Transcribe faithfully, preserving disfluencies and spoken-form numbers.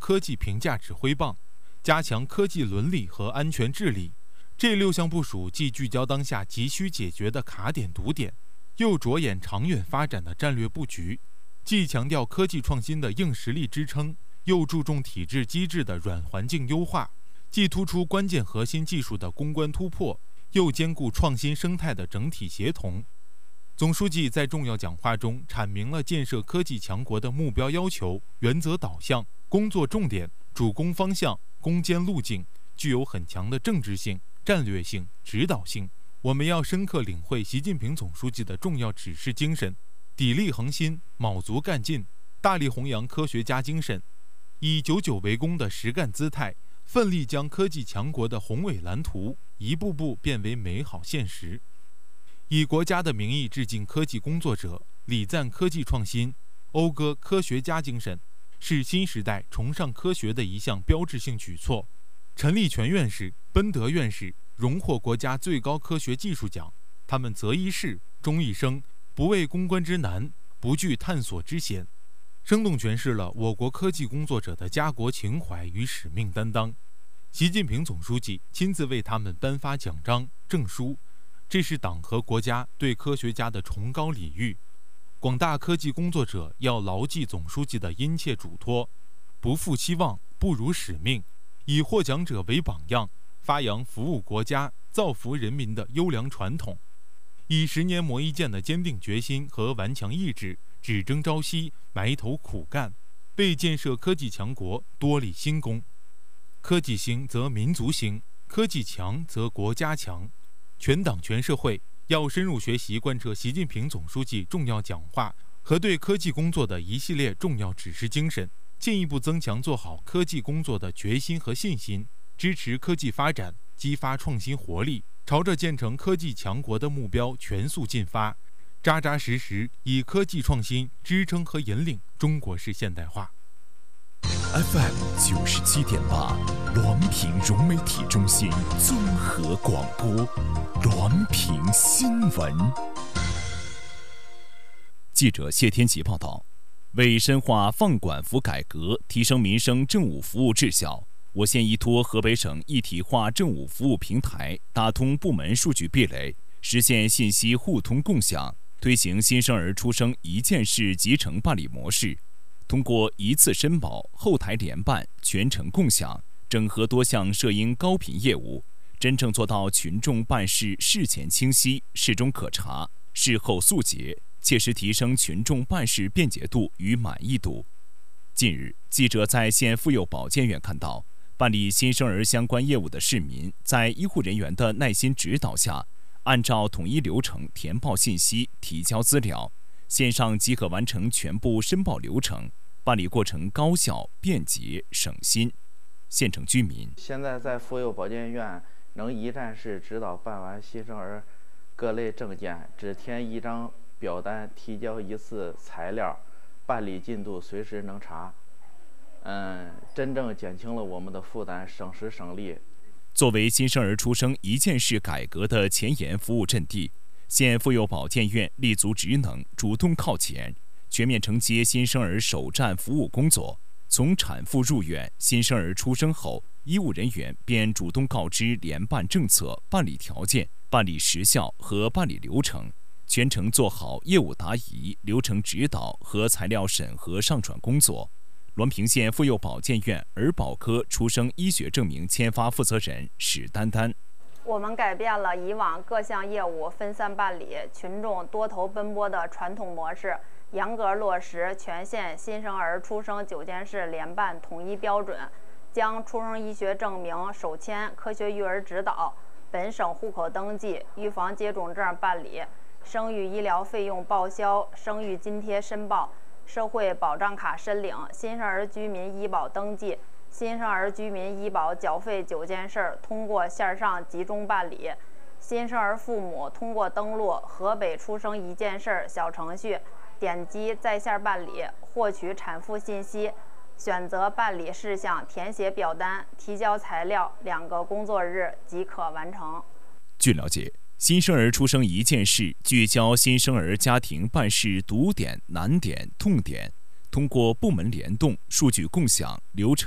科技评价指挥棒，加强科技伦理和安全治理。这六项部署既聚焦当下急需解决的卡点堵点，又着眼长远发展的战略布局，既强调科技创新的硬实力支撑，又注重体制机制的软环境优化，既突出关键核心技术的攻关突破，又兼顾创新生态的整体协同。总书记在重要讲话中阐明了建设科技强国的目标要求、原则导向、工作重点、主攻方向、攻坚路径，具有很强的政治性、战略性、指导性。我们要深刻领会习近平总书记的重要指示精神，砥砺恒心，卯足干劲，大力弘扬科学家精神，以久久为功的实干姿态，奋力将科技强国的宏伟蓝图一步步变为美好现实。以国家的名义致敬科技工作者，礼赞科技创新，讴歌科学家精神，是新时代崇尚科学的一项标志性举措。陈立全院士、奔德院士荣获国家最高科学技术奖，他们择一事，终一生，不畏攻关之难，不惧探索之险，生动诠释了我国科技工作者的家国情怀与使命担当。习近平总书记亲自为他们颁发奖章、证书，这是党和国家对科学家的崇高礼遇。广大科技工作者要牢记总书记的殷切嘱托，不负期望，不辱使命，以获奖者为榜样，发扬服务国家、造福人民的优良传统，以十年磨一剑的坚定决心和顽强意志，只争朝夕，埋头苦干，为建设科技强国多立新功。科技兴则民族兴，科技强则国家强。全党全社会要深入学习贯彻习近平总书记重要讲话和对科技工作的一系列重要指示精神，进一步增强做好科技工作的决心和信心，支持科技发展，激发创新活力，朝着建成科技强国的目标全速进发，扎扎实实以科技创新支撑和引领中国式现代化。 F M 九十七点八，滦平融媒体中心综合广播，滦平新闻。记者谢天琪报道，为深化放管服改革，提升民生政务服务质效，我县依托河北省一体化政务服务平台，打通部门数据壁垒，实现信息互通共享，推行新生儿出生一件事集成办理模式。通过一次申报、后台联办、全程共享，整合多项涉婴高频业务，真正做到群众办事事前清晰、事中可查、事后速捷，切实提升群众办事便捷度与满意度。近日，记者在县妇幼保健院看到，办理新生儿相关业务的市民，在医护人员的耐心指导下，按照统一流程填报信息、提交资料，线上即可完成全部申报流程，办理过程高效、便捷、省心。县城居民现在在妇幼保健院能一站式指导办完新生儿各类证件，只填一张表单，提交一次材料，办理进度随时能查。嗯，真正减轻了我们的负担，省时省力。 作为新生儿出生一件事改革的前沿服务阵地，县妇幼保健院立足职能，主动靠前，全面承接新生儿首站服务工作。从产妇入院、新生儿出生后，医务人员便主动告知联办政策、办理条件、办理时效和办理流程，全程做好业务答疑、流程指导和材料审核上传工作。滦平县妇幼保健院儿保科出生医学证明签发负责人史丹丹： 我们改变了以往各项业务分散办理、群众多头奔波的传统模式，严格落实全县新生儿出生九件事联办统一标准，将出生医学证明手签、科学育儿指导、本省户口登记、预防接种证办理、生育医疗费用报销、生育津贴申报、社会保障卡申领、新生儿居民医保登记、新生儿居民医保缴费九件事通过线上集中办理。新生儿父母通过登录河北出生一件事小程序，点击在线办理，获取产妇信息，选择办理事项，填写表单，提交材料，两个工作日即可完成。 据了解，新生儿出生一件事聚焦新生儿家庭办事堵点、难点、痛点，通过部门联动、数据共享、流程